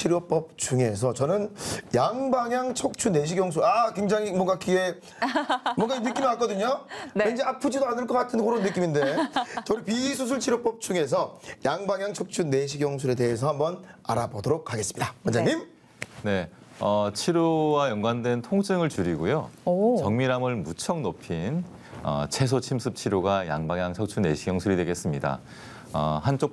치료법 중에서 저는 양방향 척추 내시경술 굉장히 뭔가 귀에 뭔가 느낌이 왔거든요. 네. 왠지 아프지도 않을 것 같은 그런 느낌인데 저희 비수술 치료법 중에서 양방향 척추 내시경술에 대해서 한번 알아보도록 하겠습니다. 원장님. 네, 치료와 연관된 통증을 줄이고요. 오. 정밀함을 무척 높인 채소 침습 치료가 양방향 척추 내시경술이 되겠습니다. 한쪽